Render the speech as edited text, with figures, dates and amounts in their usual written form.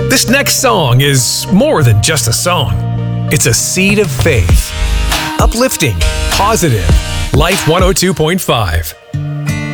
This next song is more than just a song. It's a seed of faith. Uplifting, positive. Life 102.5.